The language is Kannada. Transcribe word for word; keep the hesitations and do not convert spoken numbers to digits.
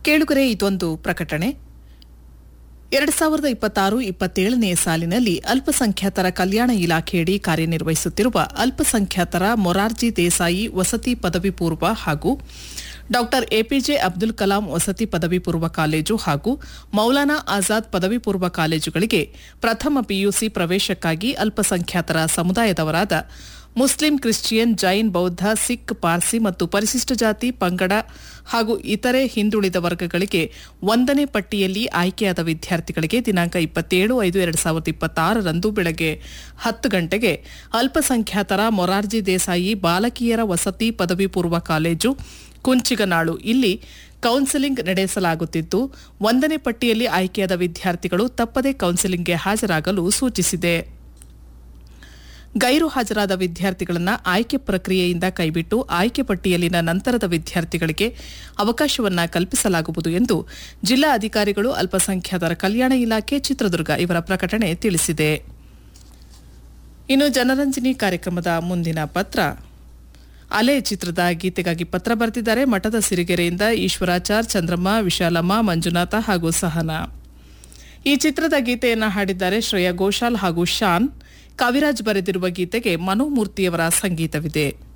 ಕೇಳುಗರೆ ಇದೊಂದು ಪ್ರಕಟಣೆ. ಎರಡು ಸಾವಿರದ ಇಪ್ಪತ್ತಾರು ಇಪ್ಪತ್ತೇಳನೇ ಸಾಲಿನಲ್ಲಿ ಅಲ್ಪಸಂಖ್ಯಾತರ ಕಲ್ಯಾಣ ಇಲಾಖೆಯಡಿ ಕಾರ್ಯನಿರ್ವಹಿಸುತ್ತಿರುವ ಅಲ್ಪಸಂಖ್ಯಾತರ ಮೊರಾರ್ಜಿ ದೇಸಾಯಿ ವಸತಿ ಪದವಿ ಪೂರ್ವ ಹಾಗೂ ಡಾ ಎಪಿಜೆ ಅಬ್ದುಲ್ ಕಲಾಂ ವಸತಿ ಪದವಿ ಪೂರ್ವ ಕಾಲೇಜು ಹಾಗೂ ಮೌಲಾನಾ ಆಜಾದ್ ಪದವಿ ಪೂರ್ವ ಕಾಲೇಜುಗಳಿಗೆ ಪ್ರಥಮ ಪಿಯುಸಿ ಪ್ರವೇಶಕ್ಕಾಗಿ ಅಲ್ಪಸಂಖ್ಯಾತರ ಸಮುದಾಯದವರಾದ ಮುಸ್ಲಿಂ, ಕ್ರಿಶ್ಚಿಯನ್, ಜೈನ್, ಬೌದ್ಧ, ಸಿಖ್, ಪಾರ್ಸಿ ಮತ್ತು ಪರಿಶಿಷ್ಟ ಜಾತಿ, ಪಂಗಡ ಹಾಗೂ ಇತರೆ ಹಿಂದುಳಿದ ವರ್ಗಗಳಿಗೆ ಒಂದನೇ ಪಟ್ಟಿಯಲ್ಲಿ ಆಯ್ಕೆಯಾದ ವಿದ್ಯಾರ್ಥಿಗಳಿಗೆ ದಿನಾಂಕ ಇಪ್ಪತ್ತೇಳು ಐದು ಎರಡು ಸಾವಿರದ ಇಪ್ಪತ್ತಾರರಂದು ಬೆಳಗ್ಗೆ ಹತ್ತು ಗಂಟೆಗೆ ಅಲ್ಪಸಂಖ್ಯಾತರ ಮೊರಾರ್ಜಿ ದೇಸಾಯಿ ಬಾಲಕಿಯರ ವಸತಿ ಪದವಿ ಪೂರ್ವ ಕಾಲೇಜು ಕುಂಚಿಗನಾಳು ಇಲ್ಲಿ ಕೌನ್ಸೆಲಿಂಗ್ ನಡೆಸಲಾಗುತ್ತಿದ್ದು, ಒಂದನೇ ಪಟ್ಟಿಯಲ್ಲಿ ಆಯ್ಕೆಯಾದ ವಿದ್ಯಾರ್ಥಿಗಳು ತಪ್ಪದೇ ಕೌನ್ಸೆಲಿಂಗ್ಗೆ ಹಾಜರಾಗಲು ಸೂಚಿಸಿದೆ. ಗೈರು ಹಾಜರಾದ ವಿದ್ಯಾರ್ಥಿಗಳನ್ನು ಆಯ್ಕೆ ಪ್ರಕ್ರಿಯೆಯಿಂದ ಕೈಬಿಟ್ಟು ಆಯ್ಕೆ ಪಟ್ಟಿಯಲ್ಲಿನ ನಂತರದ ವಿದ್ಯಾರ್ಥಿಗಳಿಗೆ ಅವಕಾಶವನ್ನು ಕಲ್ಪಿಸಲಾಗುವುದು ಎಂದು ಜಿಲ್ಲಾ ಅಧಿಕಾರಿಗಳು, ಅಲ್ಪಸಂಖ್ಯಾತರ ಕಲ್ಯಾಣ ಇಲಾಖೆ, ಚಿತ್ರದುರ್ಗ ಇವರ ಪ್ರಕಟಣೆ ತಿಳಿಸಿದೆ. ಇನ್ನು ಜನರಂಜನಿ ಕಾರ್ಯಕ್ರಮದ ಮುಂದಿನ ಪತ್ರ ಅಲೆ ಚಿತ್ರದ ಗೀತೆಗಾಗಿ ಪತ್ರ ಬರೆದಿದ್ದಾರೆ. ಮಠದ ಸಿರಿಗೆರೆಯಿಂದ ಈಶ್ವರಾಚಾರ್, ಚಂದ್ರಮ್ಮ, ವಿಶಾಲಮ್ಮ, ಮಂಜುನಾಥ ಹಾಗೂ ಸಹನಾ. ಈ ಚಿತ್ರದ ಗೀತೆಯನ್ನು ಹಾಡಿದ್ದಾರೆ ಶ್ರೇಯಾ ಘೋಷಾಲ್ ಹಾಗೂ ಶಾನ್. ಕವಿರಾಜ್ ಬರೆದಿರುವ ಗೀತೆಗೆ ಮನೋಮೂರ್ತಿಯವರ ಸಂಗೀತವಿದೆ.